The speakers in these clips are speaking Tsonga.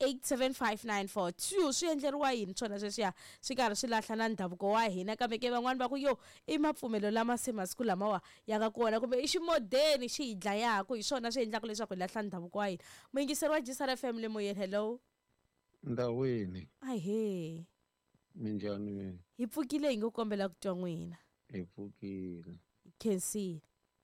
08787594 swi endleriwa yini swona sweswiya swi karhi swi lahla na ndhavuko wa hina kambe ke van'wani va ku yo i mapfumelo lama se masiku lamawa ya nga kona kumbe i ximodeni xi hi dlayaka hi swona swi endlaka leswaku hi lahla ndhavuko wa hina muyingiseri wa Gisara FM le moyeni hello Ndawini ahe minjhani hi pfukile hi ngo kombela ku twa n'wina hi pfukile khensile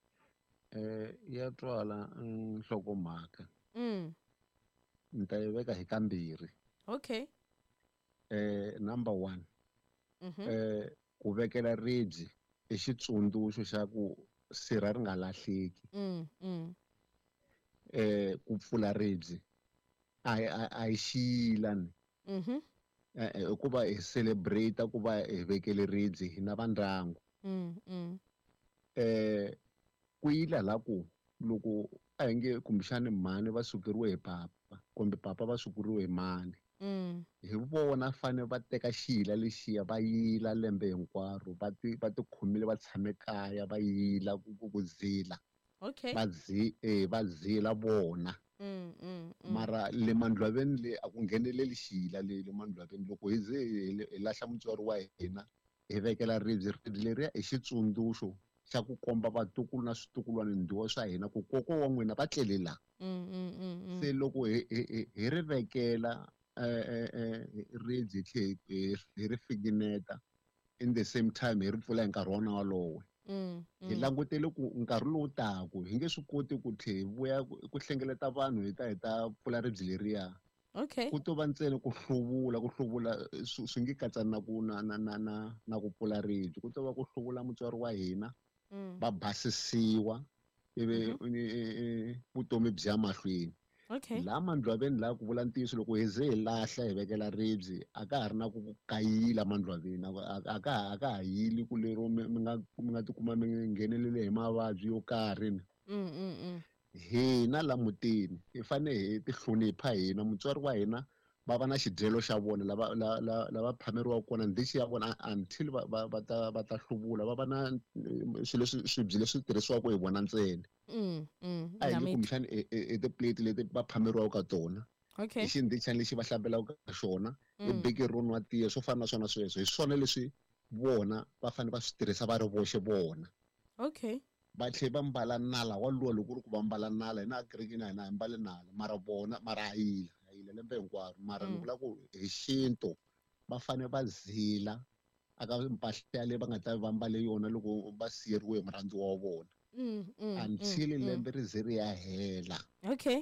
ya twala nhlokomhaka ni ta yi veka hi kambirhi okay number 1 ku vekela ribye i xitsundzuxo xa ku sirha ri nga lahleki ku pfula ribye a hi xiyilani hikuva hi celebrate ku va hi vekele ribye hi na va ndyangu ku yila la ku loko a hi nge kumbexani mhani va sukeriwe hi papa kumbe papa va sukeriwe hi mani hi vona fane va teka xiyila lexiya va yila lembe hinkwaro va ti khomile va tshame kaya va yila ku zila okay va zila vona mara le mandlwaveni le a ku ngheneleli xiyila le mandlwaveni loko hi ze hi lahla mutswari wa hina hi vekela ribye leriya i xitsundzuxo xa ku komba vatukulu na switukulwana ndhuwa swa hina ku koko wa n'wina va tlele la se loko hi ri vekela ribye hi ri figineta in the same time hi ri pfula hi nkarhi wona walowo hi langutele ku nkarhi lowu taku hi nge swi koti ku hi vuya ku hlengeleta vanhu hi ta pfula ribye leriya okay ku to va ntsena ku hluvula swi nge katsani na ku pfula ribye ku to va ku hluvula mutswari wa hina va basisiwa ivi vutomi byi ya mahlweni okay la mandlwaveni la ku vula ntiyiso loko hi ze hi lahla hi vekela ribye a ka ha ri na ku kayila mandlwaveni a ka ha yili ku lero mi nga tikuma mi nghenelele hi mavabyi yo karhi hina la mutini hi fane hi ti hlonipha hina mutswari wa hina va va na xidyelo xa vona lava phameriwaka kona ndichi ya vona until va ta hluvula va va na swibye leswi tirhisiwaka hi vona ntsena a hi nge kumbexani i tiplate leti va phameriwaka ka tona okay i xindichani lexi va hlambelaka ka xona i beki ro nwa tiya swo fana na swona sweswo hi swona leswi vona va fanele va swi tirhisa va ri voxe vona okay va tlhe va mbala nala waluwa loko ku ri ku va mbala nala hina akerekeni a hina hi mbale nala mara ha yila lembe hinkwaro mara ni vula ku hi xintu va fane va zila aka mpahla yaleyi va nga ta va mbale yona loko va siyeriwe hi murhandziwa wa vona until lembe ri ze ri ya hela okay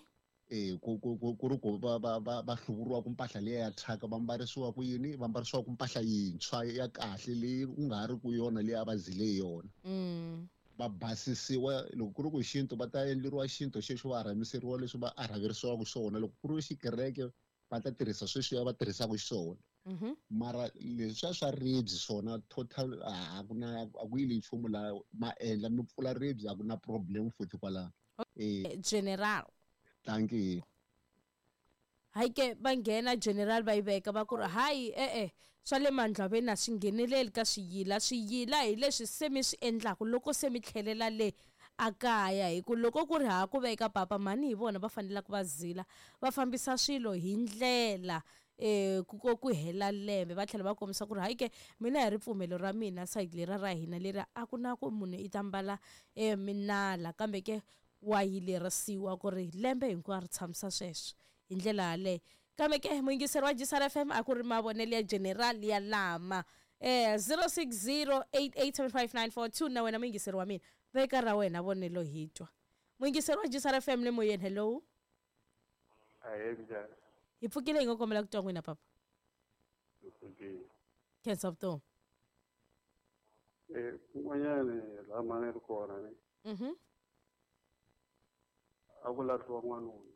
ku ri ku va hluvuriwa ku mpahla leyi ya thyaka va mbarisiwa ku yini va mbarisiwa ku mpahla yintshwa ya kahle leyi ku nga ha ri ku yona leyi a va zile hi yona va basisiwa loko ku ri ku xintu va ta endleriwa xintu xexo va rhamiseriwa leswi va arhaverisiwaka swona loko ku ri xikereke va ta tirhisa sweswiya va tirhisaka xiswona mara leswiya swa ribye swona total a ku yili nchumu la ma endla mi pfula ribye a ku na problem futhi kwalaho general thank you hayi ke va nghena general va yi veka va ku ri hayi swa le mandlwaveni a swi ngheneleli ka swiyila hi leswi se mi swi endlaka loko se mi tlhelela le a kaya hi ku loko ku ri ha ku veka papa mhani hi vona va fanelaka va zila va fambisa swilo hi ndlela ku hela lembe va tlhela va kombisa ku ri hayi ke mina hi ripfumelo ra mina sayiti lera ra hina leri a ku na ku munhu i ta mbala minala kambe ke wa yilerisiwa ku ri lembe hinkwaro ri tshamisa sweswo hi ndlela yaleyo kambe ke muyingiseri wa Gisara FM a ku ri mavonelo ya general ya lama 0608875942 na wena muyingiseri wa mina veka ra wena vonelo hi twa muyingiseri wa Gisara FM le moyeni hello njhani hi pfukile hi ngo kombela ku twa n'wina papa khensa vutomi kun'wanyani laha mhani ri kona ni a ku lahliwa n'wanuna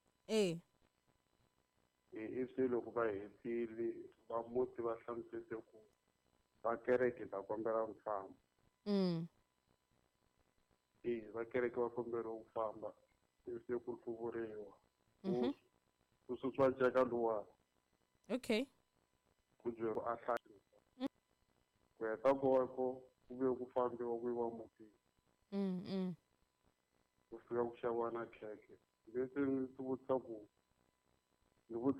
i swi loko va hetile va muti va hlamusete ku va kereke ta kombela ku famba va kereke va kombela ku famba se ku hluvuriwa ku suswa nceka luwa okay ku byeriwa a hlayisa ku heta koko ku vuye ku fambiwa ku yiwa mutini ku fika ku xaviwa na khekhe leswi ni swi vutisa ku